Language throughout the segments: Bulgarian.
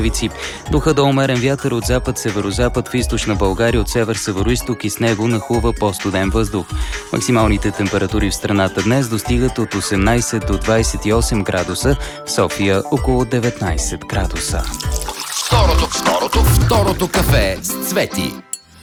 Духа до умерен вятър от запад-северозапад в източна България, от север-североизток и с него нахлува по-студен въздух. Максималните температури в страната днес достигат от 18 до 28 градуса, в София около 19 градуса. Второто кафе с Цвети.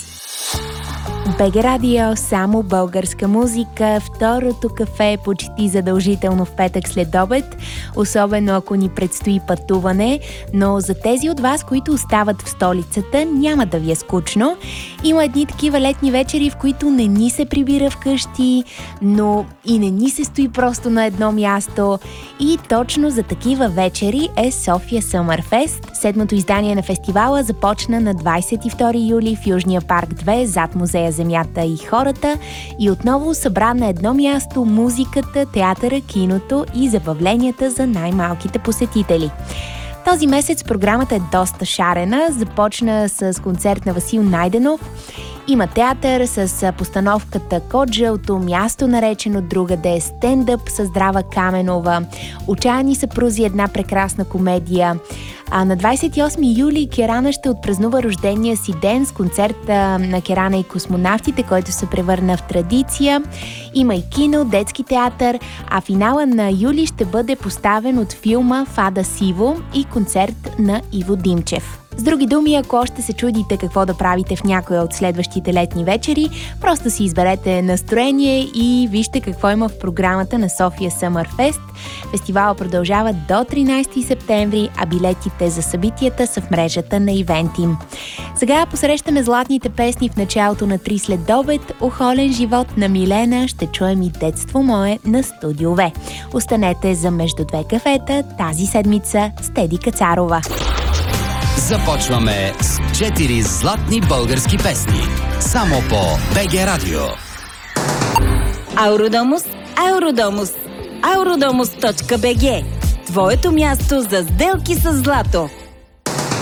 БГ Радио, само българска музика. Второто кафе е почти задължително в петък след обед, особено ако ни предстои пътуване, но за тези от вас, които остават в столицата, няма да ви е скучно. Има едни такива летни вечери, в които не ни се прибира вкъщи, но и не ни се стои просто на едно място. И точно за такива вечери е София Summerfest. Седмото издание на фестивала започна на 22 юли в Южния парк 2, зад музея Земята и хората, и отново събра на едно място музиката, театъра, киното и забавленията за най-малките посетители. Този месец програмата е доста шарена. Започна с концерт на Васил Найденов. Има театър с постановката Коджалто, място наречено другаде, стендъп с Здрава Каменова, Отчаяни съпрузи, една прекрасна комедия. А на 28 юли Керана ще отпразнува рождения си ден с концерта на Керана и космонавтите, който се превърна в традиция. Има и кино, детски театър, а финала на юли ще бъде поставен от филма Фада Сиво и концерт на Иво Димчев. С други думи, ако още се чудите какво да правите в някоя от следващите летни вечери, просто си изберете настроение и вижте какво има в програмата на София Summerfest. Фестивалът продължава до 13 септември, а билетите за събитията са в мрежата на Ивентим. Сега посрещаме златните песни в началото на 3 следобед. Охолен живот на Милена, ще чуем и Детство мое на Студио В. Останете за Между две кафета тази седмица с Теди Кацарова. Започваме с 4 златни български песни. Само по БГ Радио. Ауродомус, Ауродомус, Aurодомус.bg. Твоето място за сделки с злато.